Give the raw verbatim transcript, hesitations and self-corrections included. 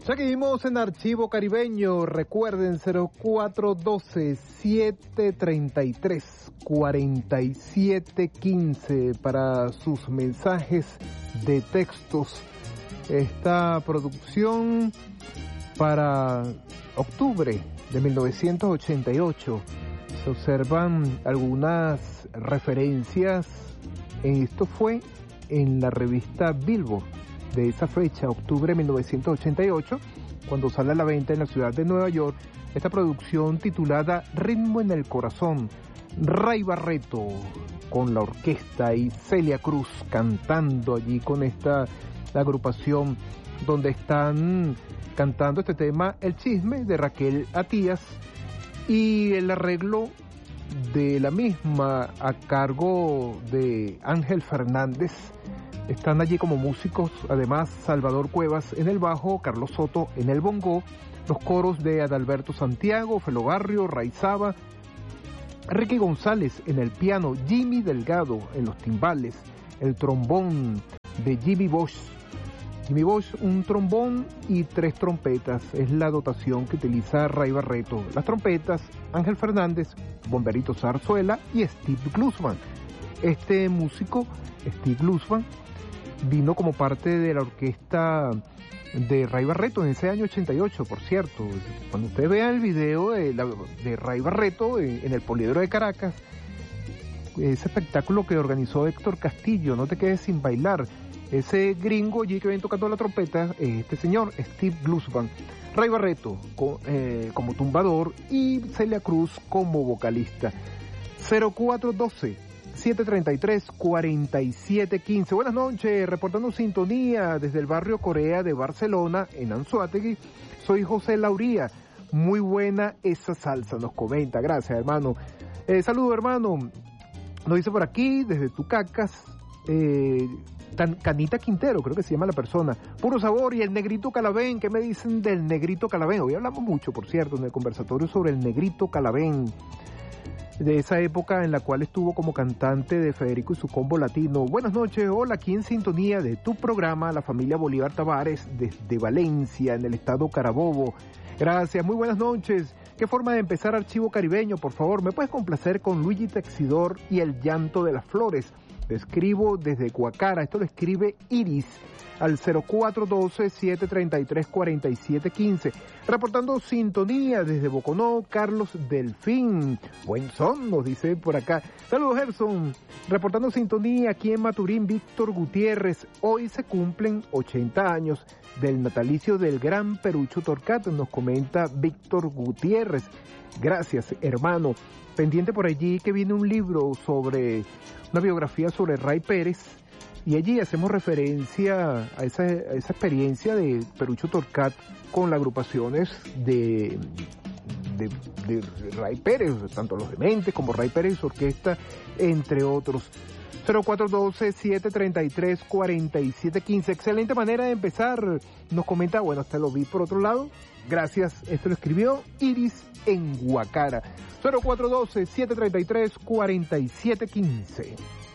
Seguimos en Archivo Caribeño. Recuerden cero cuatro uno dos, siete tres tres, cuatro siete uno cinco para sus mensajes de textos. Esta producción para octubre de mil novecientos ochenta y ocho. Se observan algunas referencias. Esto fue en la revista Billboard de esa fecha, octubre de mil novecientos ochenta y ocho, cuando sale a la venta en la ciudad de Nueva York esta producción titulada Ritmo en el Corazón. Ray Barretto con la orquesta y Celia Cruz cantando allí con esta la agrupación, donde están cantando este tema El Chisme de Raquel Atías y el arreglo de la misma a cargo de Ángel Fernández. Están allí como músicos, además Salvador Cuevas en el bajo, Carlos Soto en el bongo, los coros de Adalberto Santiago, Felo Barrio, Ray Saba, Ricky González en el piano, Jimmy Delgado en los timbales, el trombón de Jimmy Bosch. Jimmy Bosch, un trombón y tres trompetas, es la dotación que utiliza Ray Barretto. Las trompetas, Ángel Fernández, Bomberito Zarzuela y Steve Glusman. Este músico, Steve Glusman, vino como parte de la orquesta de Ray Barretto en ese año ochenta y ocho, por cierto. Cuando usted vea el video de, la, de Ray Barretto en, en el Poliedro de Caracas, ese espectáculo que organizó Héctor Castillo, No te quedes sin bailar, ese gringo allí que viene tocando la trompeta, este señor Steve Glusman, Ray Barretto con, eh, como tumbador y Celia Cruz como vocalista. cero cuatro uno dos, siete tres tres, cuatro siete uno cinco. Buenas noches, reportando sintonía desde el barrio Corea de Barcelona, en Anzoátegui. Soy José Lauría. Muy buena esa salsa, nos comenta. Gracias, hermano. Eh, saludo, hermano. Nos dice por aquí, desde Tucacas, eh, Canita Quintero, creo que se llama la persona. Puro sabor. Y el Negrito Calavén, ¿qué me dicen del Negrito Calavén? Hoy hablamos mucho, por cierto, en el conversatorio sobre el Negrito Calavén, de esa época en la cual estuvo como cantante de Federico y su combo latino. Buenas noches, hola, aquí en sintonía de tu programa, la familia Bolívar Tavares, desde Valencia, en el estado Carabobo. Gracias, muy buenas noches. ¿Qué forma de empezar Archivo Caribeño? Por favor, ¿me puedes complacer con Luigi Texidor y El Llanto de las Flores? Lo escribo desde Guacara, esto lo escribe Iris, al cero cuatro uno dos, siete tres tres, cuatro siete uno cinco. Reportando sintonía desde Boconó, Carlos Delfín. Buen son, nos dice por acá. Saludos, Gerson. Reportando sintonía aquí en Maturín, Víctor Gutiérrez. Hoy se cumplen ochenta años del natalicio del gran Perucho Torcat, nos comenta Víctor Gutiérrez. Gracias, hermano. Pendiente por allí que viene un libro sobre una biografía sobre Ray Pérez, y allí hacemos referencia a esa, a esa experiencia de Perucho Torcat con las agrupaciones de, de, de Ray Pérez, tanto Los Dementes como Ray Pérez y su orquesta, entre otros. cero cuatro uno dos, siete tres tres, cuatro siete uno cinco. Excelente manera de empezar. Nos comenta, bueno, hasta lo vi por otro lado. Gracias, esto lo escribió Iris en Guacara. cero cuatro uno dos, siete tres tres, cuatro siete uno cinco.